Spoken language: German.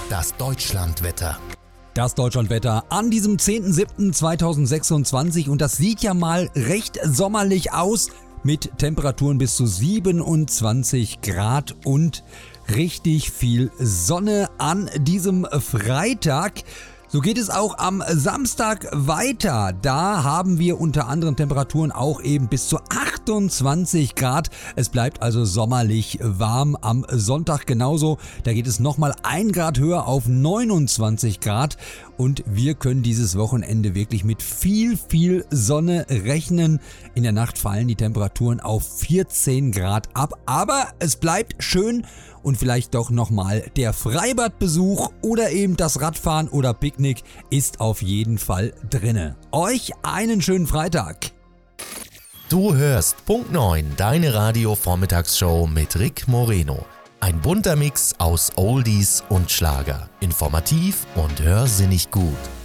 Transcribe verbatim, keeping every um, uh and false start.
Das Deutschlandwetter. Das Deutschlandwetter an diesem zehnten siebten zweitausendsechsundzwanzig und das sieht ja mal recht sommerlich aus mit Temperaturen bis zu siebenundzwanzig Grad und richtig viel Sonne an diesem Freitag. So geht es auch am Samstag weiter. Da haben wir unter anderem Temperaturen auch eben bis zu achtundzwanzig Grad. Es bleibt also sommerlich warm am Sonntag genauso. Da geht es nochmal ein Grad höher auf neunundzwanzig Grad. Und wir können dieses Wochenende wirklich mit viel, viel Sonne rechnen. In der Nacht fallen die Temperaturen auf vierzehn Grad ab. Aber es bleibt schön und vielleicht doch nochmal der Freibadbesuch oder eben das Radfahren oder Picknick ist auf jeden Fall drinne. Euch einen schönen Freitag. Du hörst Punkt neun, deine Radio-Vormittagsshow mit Rick Moreno. Ein bunter Mix aus Oldies und Schlager. Informativ und hörsinnig gut.